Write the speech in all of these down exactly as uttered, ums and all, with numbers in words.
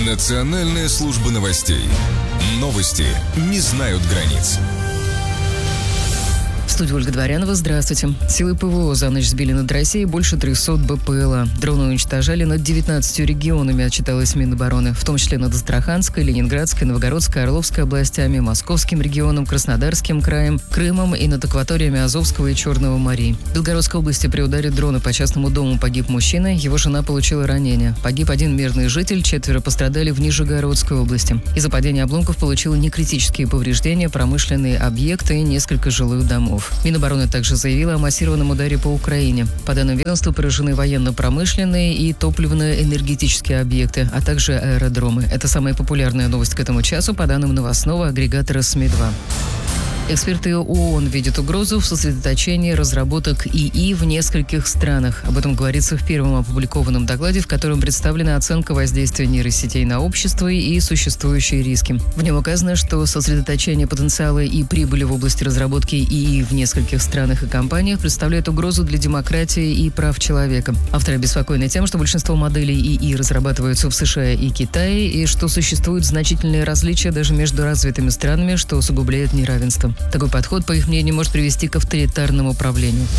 Национальная служба новостей. Новости не знают границ. В студии Ольга Дворянова. Здравствуйте. Силы ПВО за ночь сбили над Россией больше трехсот БПЛА. Дроны уничтожали над девятнадцатью регионами, отчиталась Минобороны, в том числе над Астраханской, Ленинградской, Новгородской, Орловской областями, Московским регионом, Краснодарским краем, Крымом и над акваториями Азовского и Черного морей. В Белгородской области при ударе дрона по частному дому погиб мужчина, его жена получила ранение. Погиб один мирный житель, четверо пострадали в Нижегородской области. Из-за падения обломков получила некритические повреждения промышленные объекты и несколько жилых домов. Минобороны также заявила о массированном ударе по Украине. По данным ведомства, поражены военно-промышленные и топливно-энергетические объекты, а также аэродромы. Это самая популярная новость к этому часу по данным новостного агрегатора СМИ два. Эксперты ООН видят угрозу в сосредоточении разработок ИИ в нескольких странах. Об этом говорится в первом опубликованном докладе, в котором представлена оценка воздействия нейросетей на общество и существующие риски. В нем указано, что сосредоточение потенциала и прибыли в области разработки ИИ в нескольких странах и компаниях представляет угрозу для демократии и прав человека. Авторы обеспокоены тем, что большинство моделей ИИ разрабатываются в США и Китае, и что существуют значительные различия даже между развитыми странами, что усугубляет неравенство. Такой подход, по их мнению, может привести к авторитарному управлению.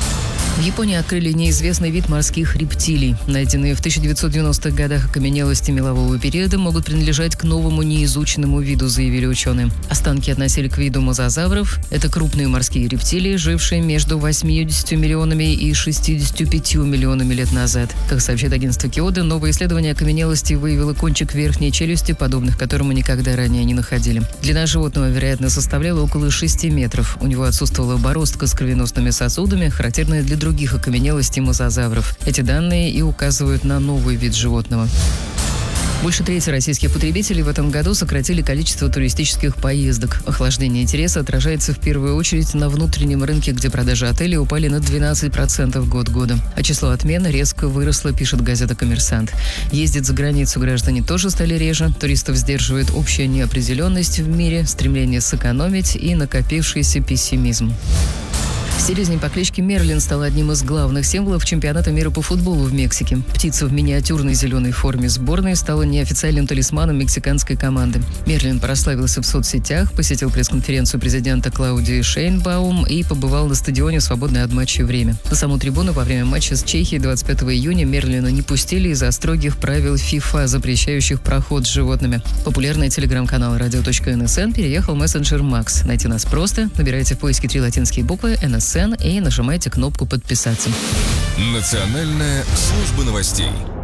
В Японии открыли неизвестный вид морских рептилий. Найденные в тысяча девятьсот девяностых годах окаменелости мелового периода могут принадлежать к новому неизученному виду, заявили ученые. Останки относили к виду мозазавров. Это крупные морские рептилии, жившие между восьмью миллионами и шестьюдесятью пятью миллионами лет назад. Как сообщает агентство Киодо, новое исследование окаменелости выявило кончик верхней челюсти, подобных которому никогда ранее не находили. Длина животного, вероятно, составляла около шести метров. У него отсутствовала бороздка с кровеносными сосудами, характерная для других окаменелостей мозазавров. Эти данные и указывают на новый вид животного. Больше трети российских потребителей в этом году сократили количество туристических поездок. Охлаждение интереса отражается в первую очередь на внутреннем рынке, где продажи отелей упали на двенадцать процентов год года. А число отмен резко выросло, пишет газета «Коммерсант». Ездить за границу граждане тоже стали реже. Туристов сдерживает общая неопределенность в мире, стремление сэкономить и накопившийся пессимизм. Селезень по кличке Мерлин стала одним из главных символов чемпионата мира по футболу в Мексике. Птица в миниатюрной зеленой форме сборной стала неофициальным талисманом мексиканской команды. Мерлин прославился в соцсетях, посетил пресс-конференцию президента Клаудии Шейнбаум и побывал на стадионе в свободное от матча время. На саму трибуну во время матча с Чехией двадцать пятого июня Мерлина не пустили из-за строгих правил ФИФА, запрещающих проход с животными. Популярный телеграм-канал радио точка эн эс эн переехал в мессенджер Макс. Найти нас просто. Набирайте в поиске три латинские буквы эн эс эн и нажимайте кнопку «Подписаться». Национальная служба новостей.